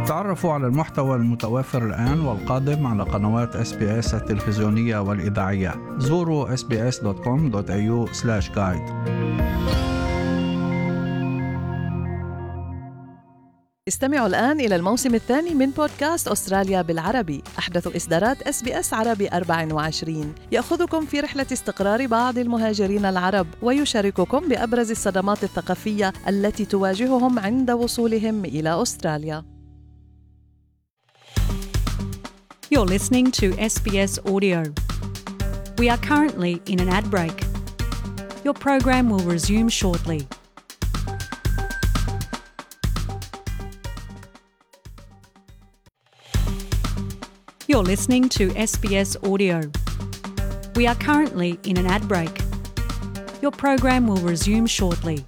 تعرفوا على المحتوى المتوافر الآن والقادم على قنوات SBS التلفزيونية والإذاعية. زوروا sbs.com.au/guide. استمعوا الآن إلى الموسم الثاني من بودكاست أستراليا بالعربي، أحدث إصدارات SBS عربي 24، يأخذكم في رحلة استقرار بعض المهاجرين العرب ويشارككم بأبرز الصدمات الثقافية التي تواجههم عند وصولهم إلى أستراليا. You're listening to SBS Audio. We are currently in an ad break. Your program will resume shortly. You're listening to SBS Audio. We are currently in an ad break. Your program will resume shortly.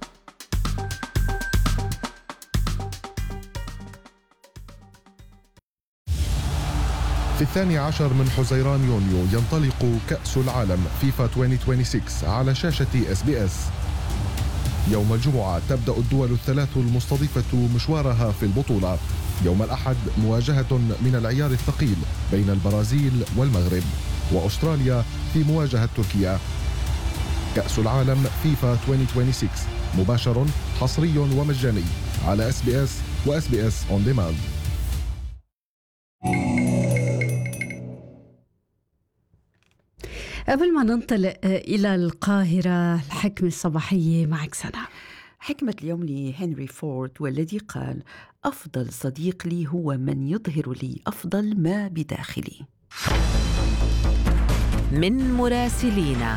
في 12 من حزيران يونيو ينطلق كأس العالم فيفا 2026 على شاشة SBS. يوم الجمعة تبدأ الدول الثلاث المستضيفة مشوارها في البطولة. يوم الأحد مواجهة من العيار الثقيل بين البرازيل والمغرب، وأستراليا في مواجهة تركيا. كأس العالم فيفا 2026 مباشر حصري ومجاني على SBS و SBS On Demand. قبل ما ننطلق إلى القاهرة، الحكمة الصباحية معك سنة. حكمة اليوم لهنري فورد، والذي قال: أفضل صديق لي هو من يظهر لي أفضل ما بداخلي. من مراسلينا.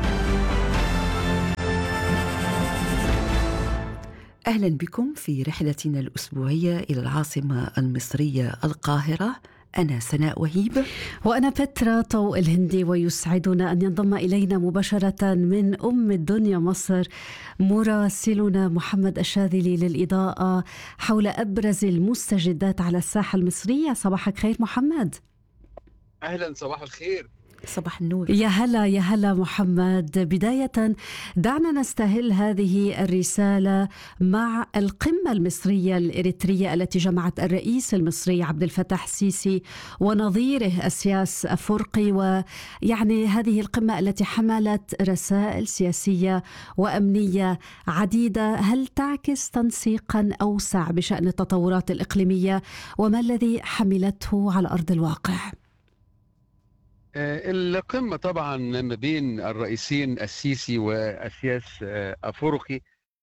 أهلا بكم في رحلتنا الأسبوعية إلى العاصمة المصرية القاهرة. أنا سناء وهيب وأنا بترا طوق الهندي، ويسعدنا أن ينضم إلينا مباشرة من أم الدنيا مصر مراسلنا محمد الشاذلي للإضاءة حول أبرز المستجدات على الساحة المصرية. صباحك خير محمد. أهلا، صباح الخير. صباح النور. يا هلا يا هلا محمد. بداية دعنا نستهل هذه الرسالة مع القمة المصرية الإريترية التي جمعت الرئيس المصري عبد الفتاح السيسي ونظيره السياس أفورقي، ويعني هذه القمة التي حملت رسائل سياسية وأمنية عديدة. هل تعكس تنسيقا أوسع بشأن التطورات الإقليمية، وما الذي حملته على أرض الواقع؟ القمة طبعا ما بين الرئيسين السيسي والسياس أفورقي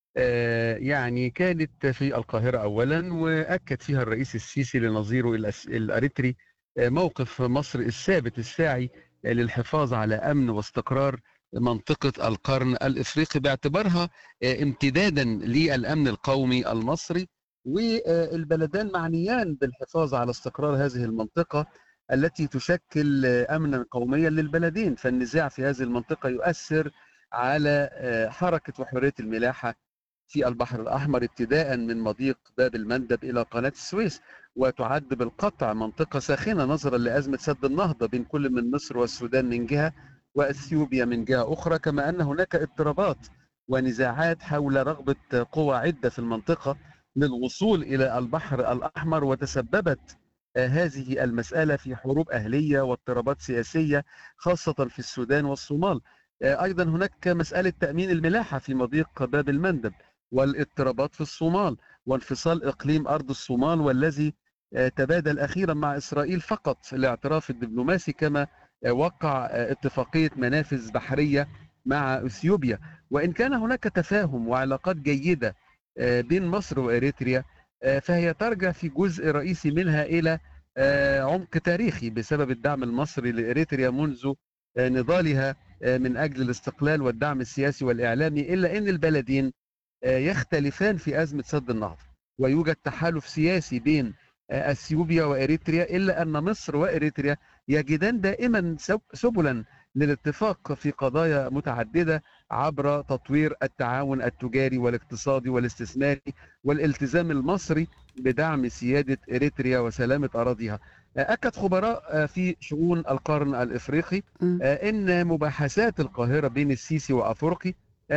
يعني كانت في القاهرة أولا، وأكد فيها الرئيس السيسي لنظيره الأريتري موقف مصر الثابت الساعي للحفاظ على أمن واستقرار منطقة القرن الإفريقي، باعتبارها امتدادا للأمن القومي المصري، والبلدان معنيان بالحفاظ على استقرار هذه المنطقة التي تشكل أمنا قوميا للبلدين. فالنزاع في هذه المنطقة يؤثر على حركة وحرية الملاحة في البحر الأحمر، ابتداء من مضيق باب المندب إلى قناة السويس، وتعد بالقطع منطقة ساخنة نظرا لأزمة سد النهضة بين كل من مصر والسودان من جهة وأثيوبيا من جهة أخرى، كما أن هناك اضطرابات ونزاعات حول رغبة قوى عدة في المنطقة للوصول إلى البحر الأحمر، وتسببت هذه المسألة في حروب أهلية واضطرابات سياسية خاصة في السودان والصومال. أيضا هناك مسألة تأمين الملاحة في مضيق باب المندب، والاضطرابات في الصومال، وانفصال إقليم أرض الصومال والذي تبادل أخيرا مع إسرائيل فقط الاعتراف الدبلوماسي، كما وقع اتفاقية منافذ بحرية مع أثيوبيا. وإن كان هناك تفاهم وعلاقات جيدة بين مصر وإريتريا، فهي ترجع في جزء رئيسي منها إلى عمق تاريخي بسبب الدعم المصري لإريتريا منذ نضالها من أجل الاستقلال والدعم السياسي والإعلامي، إلا أن البلدين يختلفان في أزمة سد النهضة، ويوجد تحالف سياسي بين أثيوبيا وإريتريا، إلا أن مصر وإريتريا يجدان دائما سبلا للاتفاق في قضايا متعددة عبر تطوير التعاون التجاري والاقتصادي والاستثماري، والالتزام المصري بدعم سيادة إريتريا وسلامة أراضيها. أكد خبراء في شؤون القرن الإفريقي أن مباحثات القاهرة بين السيسي وأفورقي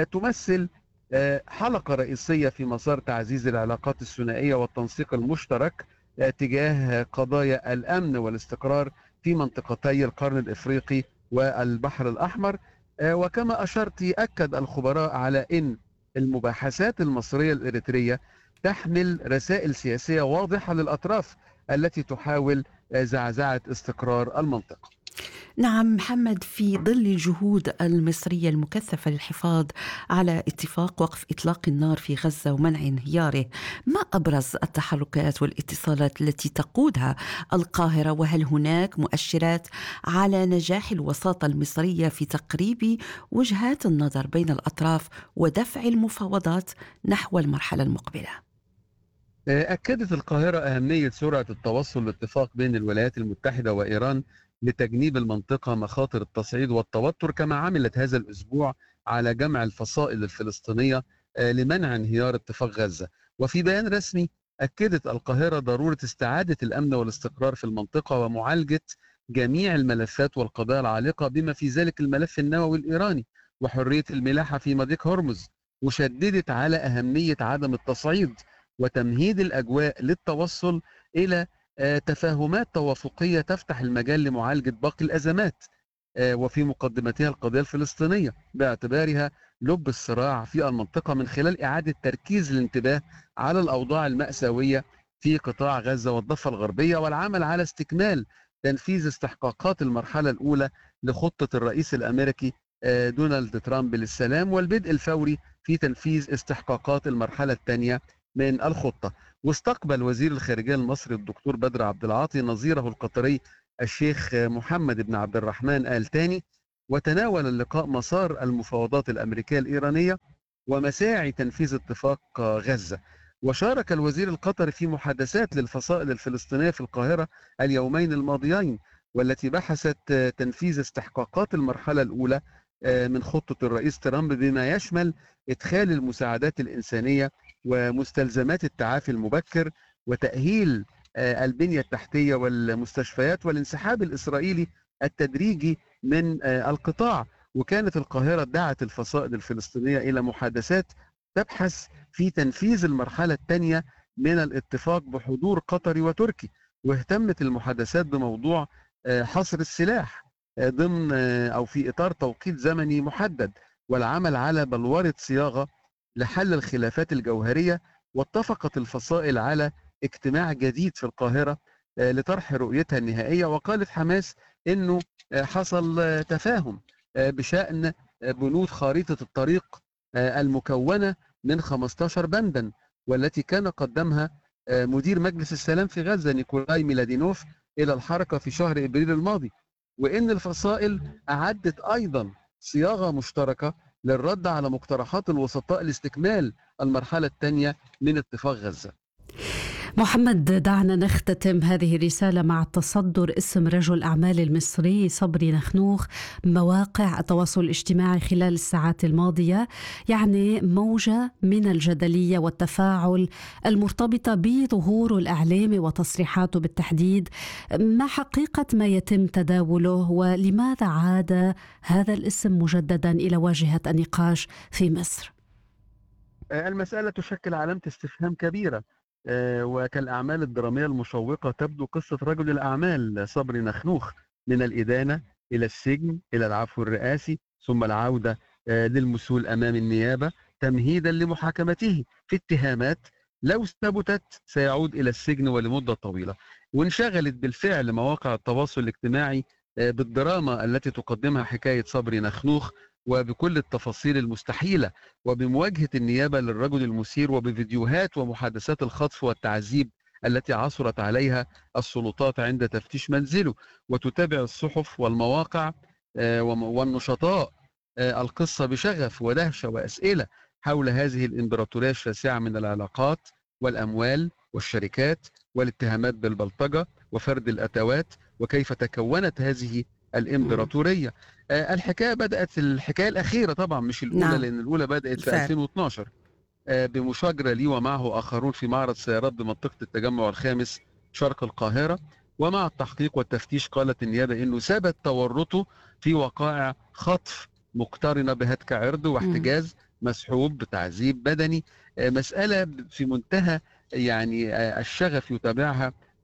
تمثل حلقة رئيسية في مسار تعزيز العلاقات الثنائية والتنسيق المشترك تجاه قضايا الأمن والاستقرار في منطقتي القرن الإفريقي والبحر الأحمر. وكما أشرت، أكد الخبراء على أن المباحثات المصرية الإريترية تحمل رسائل سياسية واضحة للأطراف التي تحاول زعزعة استقرار المنطقة. نعم محمد، في ظل الجهود المصرية المكثفة للحفاظ على اتفاق وقف إطلاق النار في غزة ومنع انهياره، ما أبرز التحركات والاتصالات التي تقودها القاهرة؟ وهل هناك مؤشرات على نجاح الوساطة المصرية في تقريب وجهات النظر بين الأطراف ودفع المفاوضات نحو المرحلة المقبلة؟ أكدت القاهرة أهمية سرعة التوصل لاتفاق بين الولايات المتحدة وإيران لتجنيب المنطقة مخاطر التصعيد والتوتر، كما عملت هذا الأسبوع على جمع الفصائل الفلسطينية لمنع انهيار اتفاق غزة. وفي بيان رسمي أكدت القاهرة ضرورة استعادة الأمن والاستقرار في المنطقة ومعالجة جميع الملفات والقضايا العالقة بما في ذلك الملف النووي الإيراني وحرية الملاحة في مضيق هرمز. وشددت على أهمية عدم التصعيد وتمهيد الأجواء للتوصل إلى تفاهمات توافقية تفتح المجال لمعالجة باقي الأزمات، وفي مقدمتها القضية الفلسطينية باعتبارها لب الصراع في المنطقة، من خلال إعادة تركيز الانتباه على الأوضاع المأساوية في قطاع غزة والضفة الغربية، والعمل على استكمال تنفيذ استحقاقات المرحلة الأولى لخطة الرئيس الأمريكي دونالد ترامب للسلام، والبدء الفوري في تنفيذ استحقاقات المرحلة الثانية من الخطة. واستقبل وزير الخارجية المصري الدكتور بدر عبد العاطي نظيره القطري الشيخ محمد بن عبد الرحمن آل ثاني، وتناول اللقاء مسار المفاوضات الأمريكية الإيرانية ومساعي تنفيذ اتفاق غزة. وشارك الوزير القطري في محادثات للفصائل الفلسطينية في القاهرة اليومين الماضيين، والتي بحثت تنفيذ استحقاقات المرحلة الأولى من خطة الرئيس ترامب، بما يشمل إدخال المساعدات الإنسانية ومستلزمات التعافي المبكر وتأهيل البنية التحتية والمستشفيات والانسحاب الإسرائيلي التدريجي من القطاع. وكانت القاهرة دعت الفصائل الفلسطينية إلى محادثات تبحث في تنفيذ المرحلة الثانية من الاتفاق بحضور قطري وتركي، واهتمت المحادثات بموضوع حصر السلاح ضمن أو في إطار توقيت زمني محدد، والعمل على بلورة صياغة لحل الخلافات الجوهرية. واتفقت الفصائل على اجتماع جديد في القاهرة لطرح رؤيتها النهائية. وقالت حماس أنه حصل تفاهم بشأن بنود خارطة الطريق المكونة من 15 بندا، والتي كان قدمها مدير مجلس السلام في غزة نيكولاي ميلادينوف إلى الحركة في شهر إبريل الماضي. وإن الفصائل أعدت أيضا صياغة مشتركة للرد على مقترحات الوسطاء لاستكمال المرحلة الثانية من اتفاق غزة. محمد، دعنا نختتم هذه الرسالة مع تصدر اسم رجل الأعمال المصري صبري نخنوخ مواقع التواصل الاجتماعي خلال الساعات الماضية، يعني موجة من الجدلية والتفاعل المرتبطة بظهوره الإعلامي وتصريحاته بالتحديد. ما حقيقة ما يتم تداوله، ولماذا عاد هذا الاسم مجددا إلى واجهة النقاش في مصر؟ المسألة تشكل علامة استفهام كبيرة، وكالأعمال الدرامية المشوقة تبدو قصة رجل الأعمال صبري نخنوخ من الإدانة إلى السجن إلى العفو الرئاسي ثم العودة للمسؤول أمام النيابة تمهيدا لمحاكمته في اتهامات لو ثبتت سيعود إلى السجن ولمدة طويلة. وانشغلت بالفعل مواقع التواصل الاجتماعي بالدراما التي تقدمها حكاية صبري نخنوخ وبكل التفاصيل المستحيلة، وبمواجهة النيابة للرجل المثير، وبفيديوهات ومحادثات الخطف والتعذيب التي عثرت عليها السلطات عند تفتيش منزله. وتتابع الصحف والمواقع والنشطاء القصة بشغف ودهشة وأسئلة حول هذه الإمبراطورية الشاسعة من العلاقات والأموال والشركات والاتهامات بالبلطجة وفرد الأتوات، وكيف تكونت هذه الإمبراطورية. الحكاية بدأت الحكاية الأخيرة طبعا مش الأولى، نعم. لأن الأولى بدأت في 2012 بمشاجرة لي ومعه آخرون في معرض سيارات بمنطقة التجمع الخامس شرق القاهرة. ومع التحقيق والتفتيش قالت النيابة أنه ثبت تورطه في وقائع خطف مقترنة بهتك عرض واحتجاز مسحوب بتعذيب بدني. مسألة في منتهى يعني الشغف يتابعها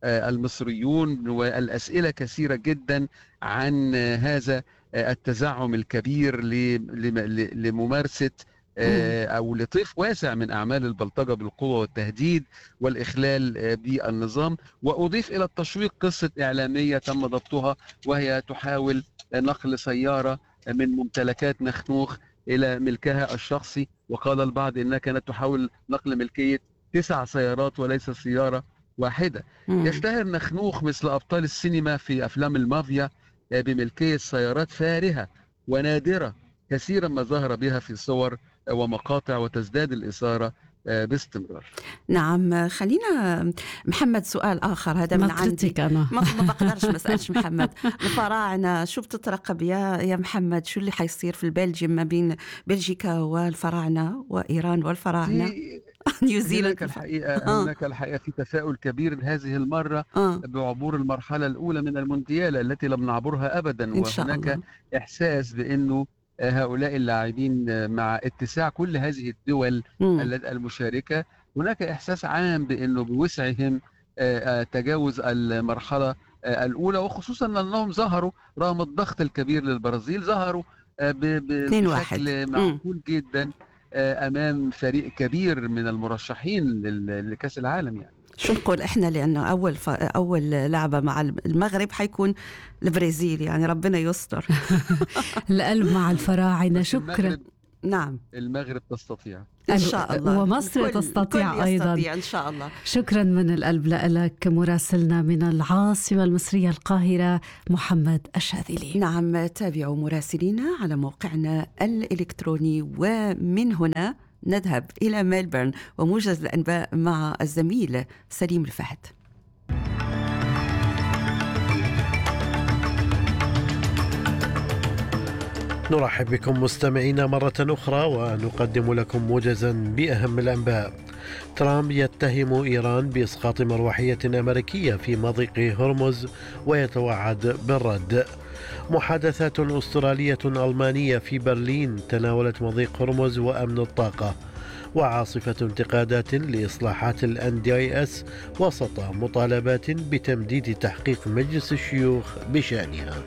المصريون، والأسئلة كثيرة جدا عن هذا التزعم الكبير لممارسة أو لطيف واسع من أعمال البلطجة بالقوة والتهديد والإخلال بالنظام. وأضيف إلى التشويق قصة إعلامية تم ضبطها وهي تحاول نقل سيارة من ممتلكات نخنوخ إلى ملكها الشخصي، وقال البعض إنها كانت تحاول نقل ملكية 9 سيارات وليس سيارة واحدة. يشتهر نخنوخ مثل أبطال السينما في أفلام المافيا بملكية سيارات فارهة ونادرة كثيرا ما ظهر بها في صور ومقاطع، وتزداد الإثارة باستمرار. نعم، خلينا محمد سؤال آخر هذا من عندي. أنا ما بقدرش ما أسألش محمد. الفراعنة شو بتترقب يا محمد؟ شو اللي حيصير في البلجيم ما بين بلجيكا والفراعنة وإيران والفراعنة نيوزيلند؟ هناك الحقيقة في تفاؤل كبير هذه المرة بعبور المرحلة الأولى من المونديال التي لم نعبرها أبدا، وهناك إحساس بأنه هؤلاء اللاعبين مع اتساع كل هذه الدول المشاركة هناك إحساس عام بأنه بوسعهم تجاوز المرحلة الأولى، وخصوصا أنهم ظهروا رغم الضغط الكبير للبرازيل، ظهروا بشكل معقول جدا أمام فريق كبير من المرشحين لكأس العالم. يعني شو نقول إحنا، لأنه أول لعبة مع المغرب حيكون البرازيل، يعني ربنا يستر. القلب مع الفراعنة. شكرا. نعم، المغرب تستطيع إن شاء الله، ومصر تستطيع أيضا إن شاء الله. شكرا من القلب لك مراسلنا من العاصمة المصرية القاهرة محمد الشاذلي. نعم، تابعوا مراسلينا على موقعنا الإلكتروني، ومن هنا نذهب إلى ميلبورن وموجز الأنباء مع الزميل سليم الفهد. نرحب بكم مستمعينا مرة أخرى ونقدم لكم موجزا بأهم الأنباء. ترامب يتهم إيران بإسقاط مروحية أمريكية في مضيق هرمز ويتوعد بالرد. محادثات أسترالية ألمانية في برلين تناولت مضيق هرمز وأمن الطاقة. وعاصفة انتقادات لإصلاحات NDIS وسط مطالبات بتمديد تحقيق مجلس الشيوخ بشأنها.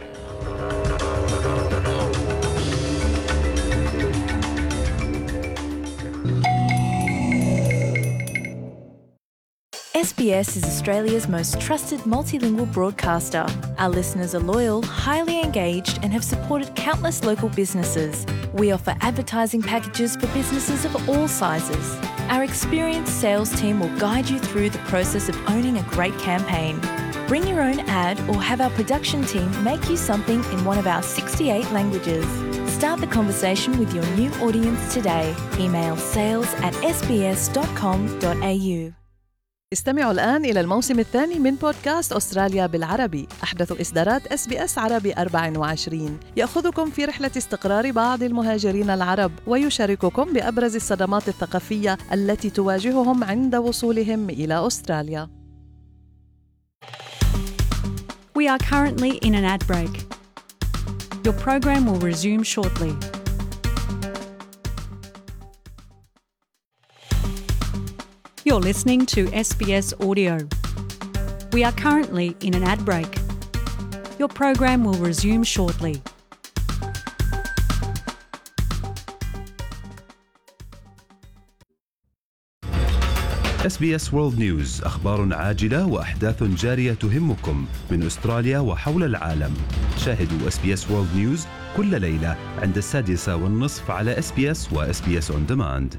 SBS is Australia's most trusted multilingual broadcaster. Our listeners are loyal, highly engaged, and have supported countless local businesses. We offer advertising packages for businesses of all sizes. Our experienced sales team will guide you through the process of owning a great campaign. Bring your own ad or have our production team make you something in one of our 68 languages. Start the conversation with your new audience today. Email sales@sbs.com.au. استمعوا الآن إلى الموسم الثاني من بودكاست أستراليا بالعربي. أحدث إصدارات SBS عربي 24 يأخذكم في رحلة استقرار بعض المهاجرين العرب ويشارككم بأبرز الصدمات الثقافية التي تواجههم عند وصولهم إلى أستراليا. We are currently in an ad break. Your program will resume shortly. You're listening to SBS Audio. We are currently in an ad break. Your program will resume shortly. SBS World News، أخبار عاجلة وأحداث جارية تهمكم من أستراليا وحول العالم. شاهدوا SBS World News كل ليلة عند 6:30 على SBS و SBS On Demand.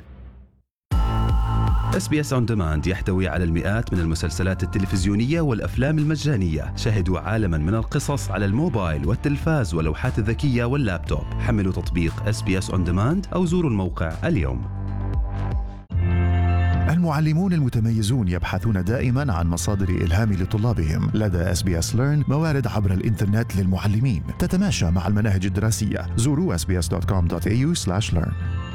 SBS On Demand يحتوي على المئات من المسلسلات التلفزيونية والأفلام المجانية. شاهدوا عالماً من القصص على الموبايل والتلفاز واللوحات الذكية واللابتوب. حملوا تطبيق SBS On Demand أو زوروا الموقع اليوم. المعلمون المتميزون يبحثون دائما عن مصادر إلهام لطلابهم. لدى SBS Learn موارد عبر الإنترنت للمعلمين تتماشى مع المناهج الدراسية. زوروا sbs.com.au/learn.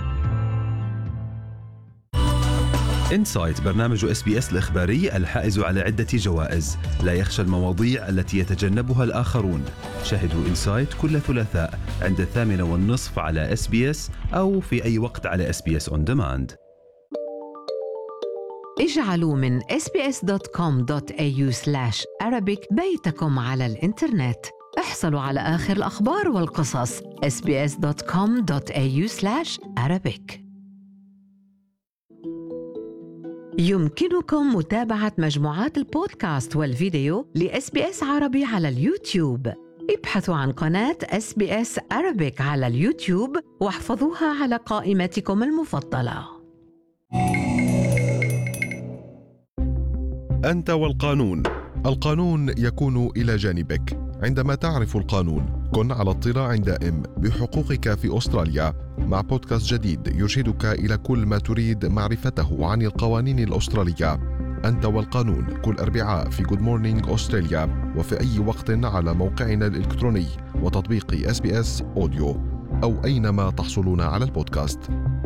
إنسايت، برنامج SBS الإخباري الحائز على عدة جوائز. لا يخشى المواضيع التي يتجنبها الآخرون. شاهدوا إنسايت كل ثلاثاء عند 8:30 على SBS أو في أي وقت على SBS On Demand. اجعلوا من sbs.com.au/arabic بيتكم على الإنترنت. احصلوا على آخر الأخبار والقصص. sbs.com.au/arabic. يمكنكم متابعة مجموعات البودكاست والفيديو لSBS عربي على اليوتيوب. ابحثوا عن قناة SBS Arabic على اليوتيوب واحفظوها على قائمتكم المفضلة. أنت والقانون. القانون يكون إلى جانبك. عندما تعرف القانون كن على اطلاع دائم بحقوقك في أستراليا مع بودكاست جديد يرشدك إلى كل ما تريد معرفته عن القوانين الأسترالية. أنت والقانون كل أربعاء في Good Morning أستراليا وفي أي وقت على موقعنا الإلكتروني وتطبيق SBS أوديو أو أينما تحصلون على البودكاست.